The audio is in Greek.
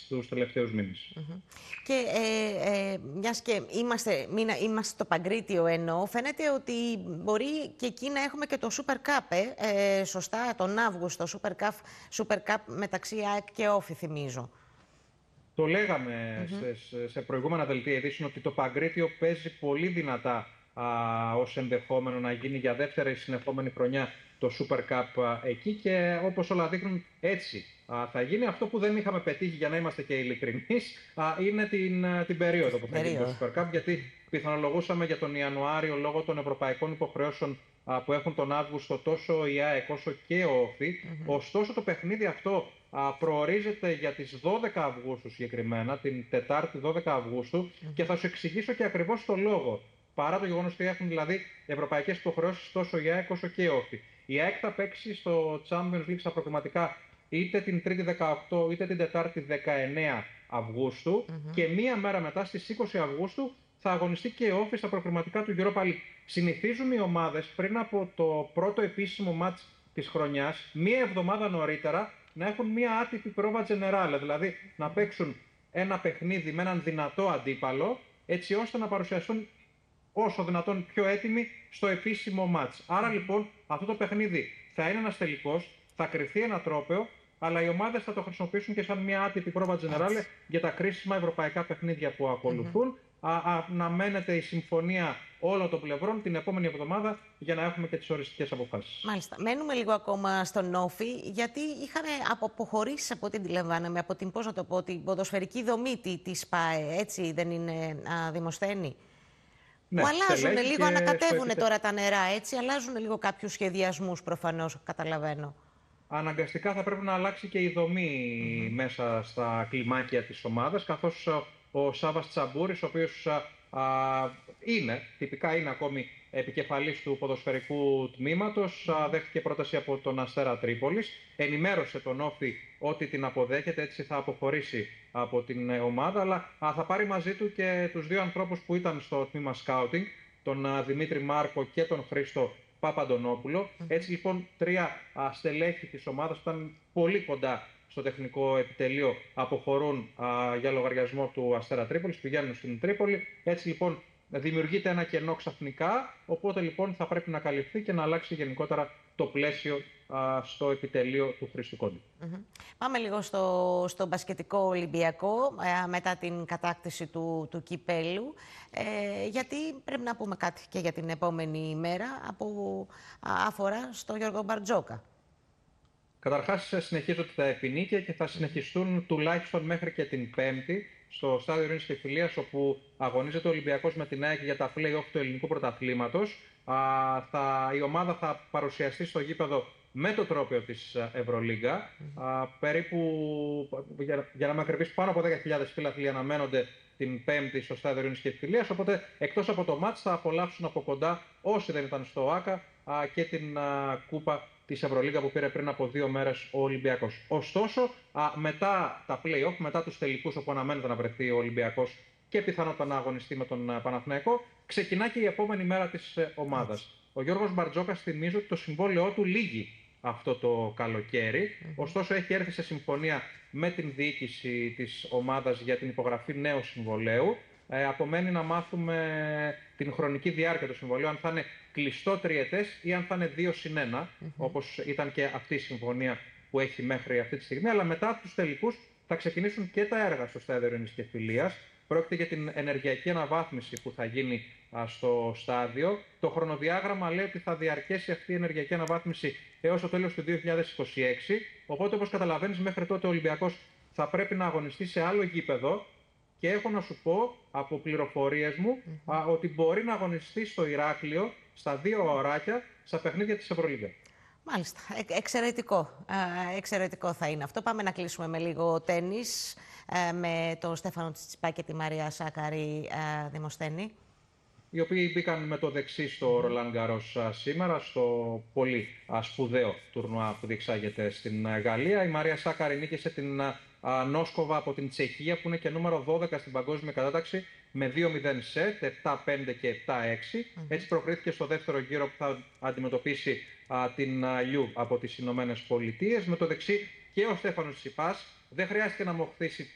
τους τελευταίους μήνες. Και μιας και είμαστε στο Παγκρίτιο εννοώ, φαίνεται ότι μπορεί και εκεί να έχουμε και το Super Cup, σωστά, τον Αύγουστο, Super Cup μεταξύ ΑΕΚ και Όφη, θυμίζω. Το λέγαμε σε προηγούμενα δελτία ειδήσεων ότι το Παγκρίτιο παίζει πολύ δυνατά ως ενδεχόμενο να γίνει για δεύτερη συνεχόμενη χρονιά το Super Cup εκεί, και όπως όλα δείχνουν έτσι θα γίνει. Αυτό που δεν είχαμε πετύχει, για να είμαστε και ειλικρινείς, είναι την περίοδο που θα γίνει το Super Cup, γιατί πιθανολογούσαμε για τον Ιανουάριο λόγω των ευρωπαϊκών υποχρεώσεων που έχουν τον Αύγουστο τόσο η ΑΕΚ όσο και ο Όφη. Ωστόσο το παιχνίδι αυτό προορίζεται για τις 12 Αυγούστου συγκεκριμένα, την Τετάρτη 12 Αυγούστου, και θα σου εξηγήσω και ακριβώς το λόγο. Παρά το γεγονός ότι έχουν δηλαδή ευρωπαϊκές υποχρεώσεις τόσο η ΑΕΚ όσο και η Όφη. Η ΑΕΚ θα παίξει στο Champions League στα προκριματικά είτε την Τρίτη 18 είτε την Τετάρτη 19 Αυγούστου, και μία μέρα μετά στις 20 Αυγούστου θα αγωνιστεί και η Όφη στα προκριματικά του Europa League. Συνηθίζουν οι ομάδες πριν από το πρώτο επίσημο μάτς της χρονιάς, μία εβδομάδα νωρίτερα, να έχουν μία άτυπη πρόβα τζενεράλε, δηλαδή να παίξουν ένα παιχνίδι με έναν δυνατό αντίπαλο, έτσι ώστε να παρουσιαστούν όσο δυνατόν πιο έτοιμοι στο επίσημο μάτς. Άρα λοιπόν αυτό το παιχνίδι θα είναι ένας τελικός, θα κριθεί ένα τρόπαιο, αλλά οι ομάδες θα το χρησιμοποιήσουν και σαν μια άτυπη πρόβα τζενεράλε για τα κρίσιμα ευρωπαϊκά παιχνίδια που ακολουθούν. Αναμένεται η συμφωνία όλων των πλευρών την επόμενη εβδομάδα για να έχουμε και τις οριστικές αποφάσεις. Μάλιστα. Μένουμε λίγο ακόμα στον Όφη, γιατί είχαν αποχωρήσει από ό,τι αντιλαμβάνομαι, από την, πώς να το πω, την ποδοσφαιρική δομή της ΠΑΕ, έτσι δεν είναι, Δημοσθένη? Ναι, που αλλάζουν λίγο, ανακατεύουν τώρα τα νερά, έτσι, αλλάζουν λίγο κάποιους σχεδιασμούς προφανώς, καταλαβαίνω. Αναγκαστικά θα πρέπει να αλλάξει και η δομή μέσα στα κλιμάκια της ομάδας, καθώς ο Σάββας Τσαμπούρης, ο οποίος τυπικά είναι ακόμη επικεφαλής του ποδοσφαιρικού τμήματος, δέχτηκε πρόταση από τον Αστέρα Τρίπολης, ενημέρωσε τον Όφη ότι την αποδέχεται, έτσι θα αποχωρήσει από την ομάδα, αλλά θα πάρει μαζί του και τους δύο ανθρώπους που ήταν στο τμήμα σκάουτινγκ, τον Δημήτρη Μάρκο και τον Χρήστο Παπαντονόπουλο. Έτσι λοιπόν τρία στελέχη της ομάδας που ήταν πολύ κοντά στο τεχνικό επιτελείο αποχωρούν για λογαριασμό του Αστέρα Τρίπολης, πηγαίνουν στην Τρίπολη. Έτσι λοιπόν δημιουργείται ένα κενό ξαφνικά, οπότε λοιπόν θα πρέπει να καλυφθεί και να αλλάξει γενικότερα το πλαίσιο στο επιτελείο του Χρήστου Κόντι. Πάμε λίγο στο μπασκετικό Ολυμπιακό, μετά την κατάκτηση του κυπέλου, γιατί πρέπει να πούμε κάτι και για την επόμενη ημέρα αφορά στο Γιώργο Μπαρτζόκα. Καταρχάς συνεχίζονται τα επεινίκια και θα συνεχιστούν τουλάχιστον μέχρι και την Πέμπτη στο Στάδιο Ειρήνης και Φιλίας, όπου αγωνίζεται ο Ολυμπιακός με την ΑΕΚ για τα play-off του ελληνικού πρωταθλήματος. Η ομάδα θα παρουσιαστεί στο γήπεδο με το τρόπαιο της Ευρωλίγκα. Περίπου, για να με ακριβείς, πάνω από 10.000 φίλαθλοι αναμένονται την Πέμπτη στο Στάδιο Ειρήνης και Φιλίας. Οπότε, εκτός από το μάτς, θα απολαύσουν από κοντά, όσοι δεν ήταν στο ΆΚΑ, και την κούπα της Ευρωλίγκα που πήρε πριν από 2 μέρες ο Ολυμπιακός. Ωστόσο, μετά τα play-off, μετά τους τελικούς όπου αναμένεται να βρεθεί ο Ολυμπιακός και πιθανότατα να αγωνιστεί με τον Παναθηναϊκό, ξεκινά και η επόμενη μέρα της ομάδας. Ο Γιώργος Μπαρτζόκας, θυμίζω ότι το συμβόλαιό του λύγει αυτό το καλοκαίρι. Ωστόσο, έχει έρθει σε συμφωνία με την διοίκηση της ομάδας για την υπογραφή νέου συμβολαίου. Απομένει να μάθουμε την χρονική διάρκεια του συμβολαίου, αν θα είναι κλειστό τριετές ή αν θα είναι 2+1, όπως ήταν και αυτή η συμφωνία που έχει μέχρι αυτή τη στιγμή. Αλλά μετά τους τελικούς θα ξεκινήσουν και τα έργα στο Στάδιο Ειρήνης και Φιλίας. Πρόκειται για την ενεργειακή αναβάθμιση που θα γίνει στο στάδιο. Το χρονοδιάγραμμα λέει ότι θα διαρκέσει αυτή η ενεργειακή αναβάθμιση έως το τέλος του 2026. Οπότε, όπως καταλαβαίνεις, μέχρι τότε ο Ολυμπιακός θα πρέπει να αγωνιστεί σε άλλο γήπεδο. Και έχω να σου πω από πληροφορίες μου ότι μπορεί να αγωνιστεί στο Ηράκλειο στα 2 ωράκια στα παιχνίδια της Ευρωλίγκα. Μάλιστα. Εξαιρετικό. Εξαιρετικό θα είναι αυτό. Πάμε να κλείσουμε με λίγο τένις με τον Στέφανο Τσιτσιπά και τη Μαρία Σάκαρη, Δημοσθένη. Οι οποίοι μπήκαν με το δεξί στο Ρολάν Γκαρός σήμερα, στο πολύ σπουδαίο τουρνουά που διεξάγεται στην Γαλλία. Η Μαρία Σάκαρη νίκησε την Νόσκοβα από την Τσεχία, που είναι και νούμερο 12 στην παγκόσμια κατάταξη, με 2-0 σετ, 7-5 και 7-6. Έτσι προκρίθηκε στο δεύτερο γύρο που θα αντιμετωπίσει την Λιου από τις Ηνωμένες Πολιτείες. Με το δεξί και ο Στέφανος Τσιτσιπάς δεν χρειάστηκε να μοχθήσει